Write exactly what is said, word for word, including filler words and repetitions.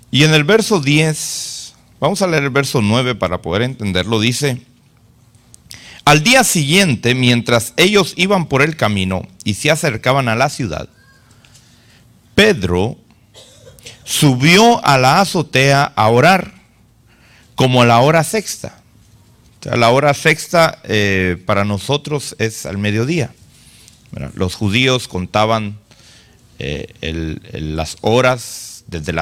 Y en el verso diez, vamos a leer el verso nueve para poder entenderlo, dice: al día siguiente, mientras ellos iban por el camino y se acercaban a la ciudad, Pedro subió a la azotea a orar, como a la hora sexta. O sea, la hora sexta eh, para nosotros es al mediodía. Bueno, los judíos contaban eh, el, el, las horas desde la